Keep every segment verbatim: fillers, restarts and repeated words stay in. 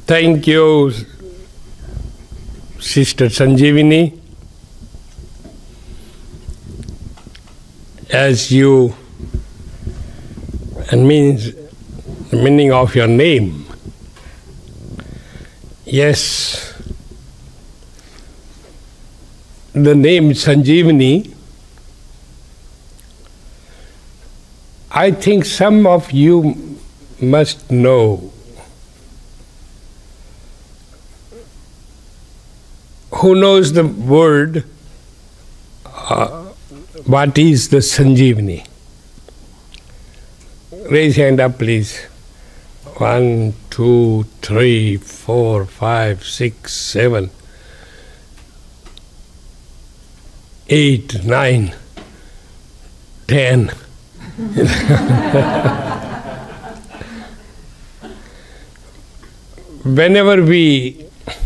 Thank you, Sister Sanjeevani. As you, and means the meaning of your name. Yes, the name Sanjeevani, I think some of you must know. Who knows the word, uh, what is the Sanjeevani? Raise hand up, please. One, two, three, four, five, six, seven, eight, nine, ten. Whenever we,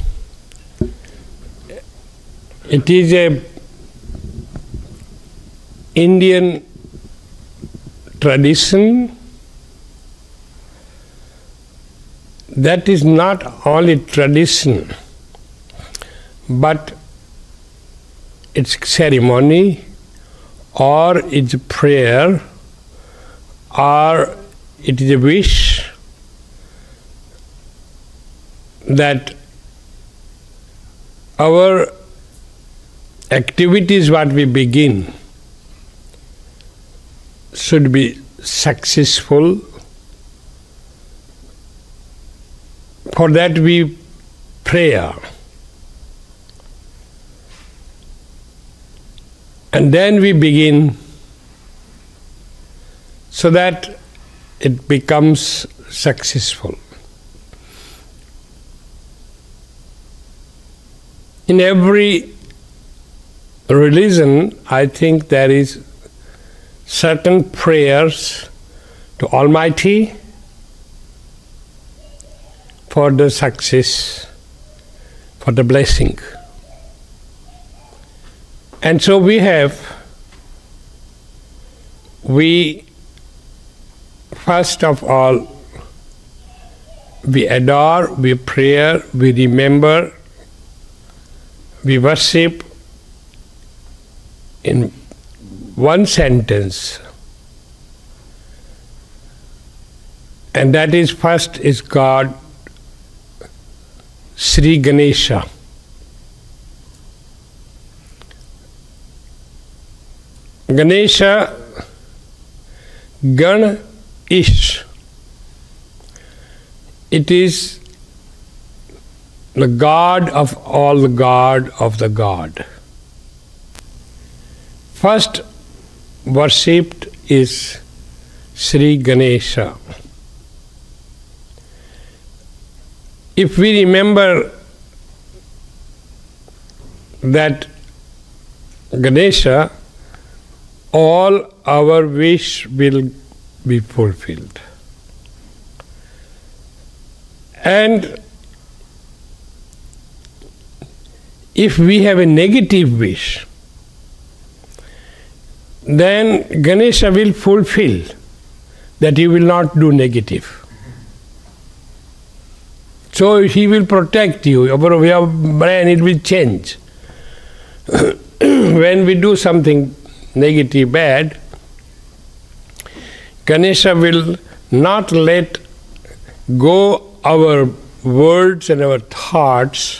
it is a Indian tradition that is not only tradition, but it's ceremony, or it's a prayer, or it is a wish that our activities what we begin should be successful. For that we pray. And then we begin so that it becomes successful. In every religion, I think there is certain prayers to Almighty for the success, for the blessing. And so we have, we first of all, we adore, we pray, we remember, we worship in one sentence. And that is, first is God, Sri Ganesha. Ganesha, Gan Ish. It is the God of all the God of the God. First worshipped is Sri Ganesha. If we remember that Ganesha, all our wish will be fulfilled. And if we have a negative wish, then Ganesha will fulfill that he will not do negative. So he will protect you. Your brain, it will change. When we do something negative, bad, Ganesha will not let go our words and our thoughts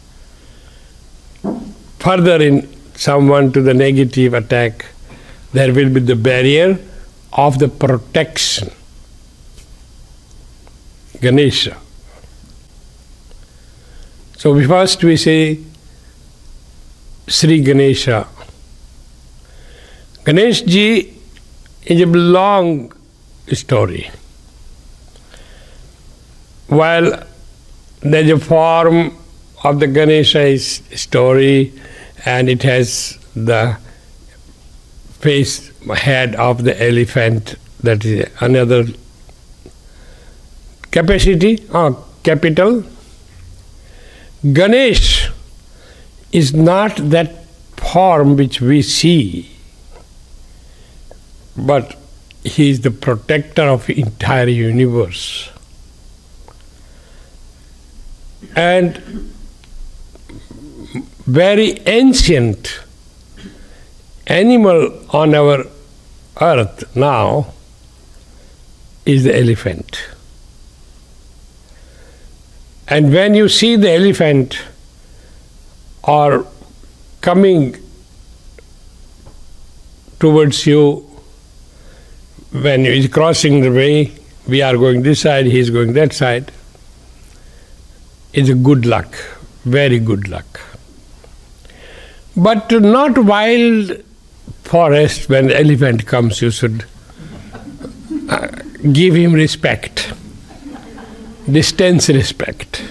further in someone to the negative attack. There will be the barrier of the protection. Ganesha. So we first we say Sri Ganesha. Ganesh Ji is a long story. While there is a form of the Ganesha story, and it has the face, head of the elephant, that is another capacity, or capital. Ganesh is not that form which we see, but he is the protector of the entire universe. And very ancient animal on our earth now is the elephant. And when you see the elephant or coming towards you, when he is crossing the way, we are going this side, he is going that side, it's a good luck, very good luck. But not wild forest, when the elephant comes, you should uh, give him respect, distance respect.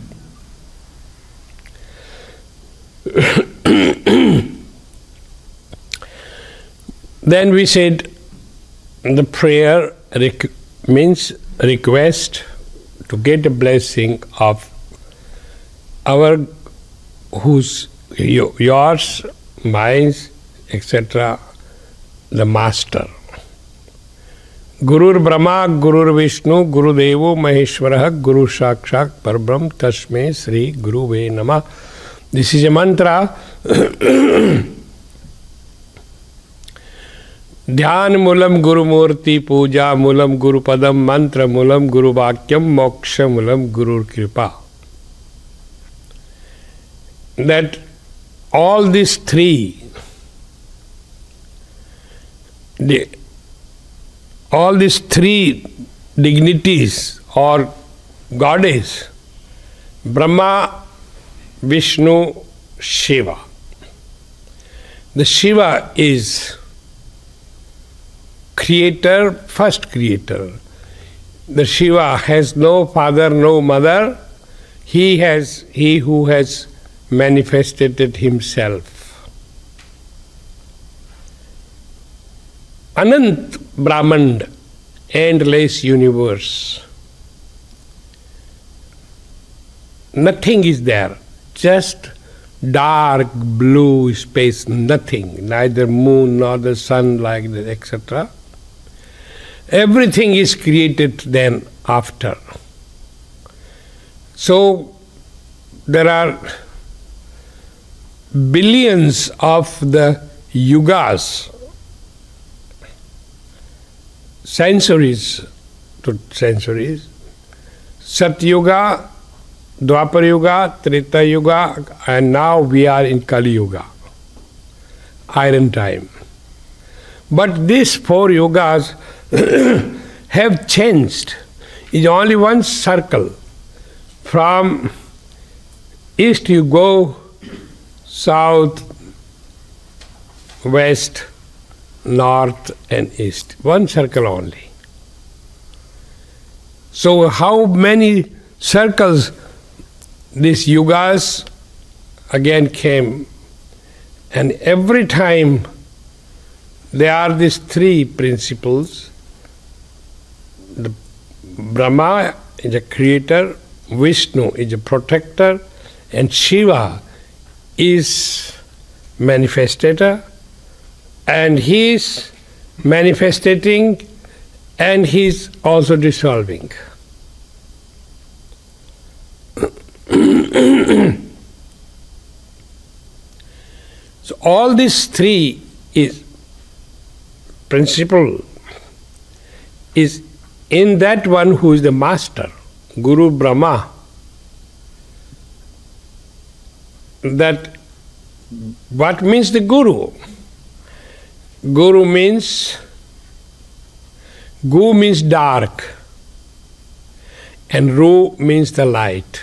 Then we said the prayer rec- means request to get a blessing of our, whose, yours, mine, et cetera, the Master. Gurur Brahma, Gurur Vishnu, Guru Devo Maheshwara, Guru Sakshat Parbrahm, Tasmai Sri Guruve Namah. This is a mantra. Dhyan Mulam Guru Murti, Puja Mulam Guru Padam, Mantra Mulam Guru Vakyam, Moksha Mulam Guru Kripa. That all these three, the, all these three dignities or goddess, Brahma, Vishnu, Shiva. The Shiva is creator, first creator. The Shiva has no father, no mother. He has, he who has manifested it himself. Anant Brahmand, endless universe. Nothing is there, just dark blue space, nothing, neither moon nor the sun, like that, et cetera. Everything is created then after. So there are billions of the yugas, centuries to centuries, Satyuga, Dwapar Yuga, Treta Yuga, and now we are in Kali Yuga, iron time. But these four yugas have changed. It's only one circle. From east you go, south, west, north and east. One circle only. So how many circles these yugas again came, and every time there are these three principles. The Brahma is a creator, Vishnu is a protector, and Shiva is manifestator, and he is manifestating and he is also dissolving. So all these three is principle is in that one who is the master, Guru Brahma. That what means the Guru? Guru means, Gu means dark and Ru means the light.